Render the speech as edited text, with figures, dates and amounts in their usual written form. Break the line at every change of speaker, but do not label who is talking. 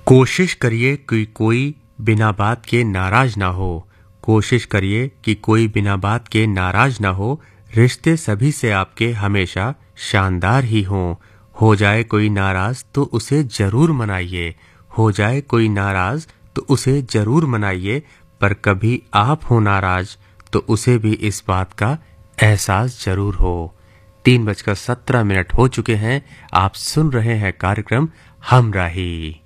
कोशिश करिए कि कोई बिना बात के नाराज ना हो। कोशिश करिए कि कोई बिना बात के नाराज ना हो। रिश्ते सभी से आपके हमेशा शानदार ही हों। हो जाए कोई नाराज तो उसे जरूर मनाइए। हो जाए कोई नाराज तो उसे जरूर मनाइए। पर कभी आप हो नाराज तो उसे भी इस बात का एहसास जरूर हो। 3:17 हो चुके हैं। आप सुन रहे हैं कार्यक्रम हमराही।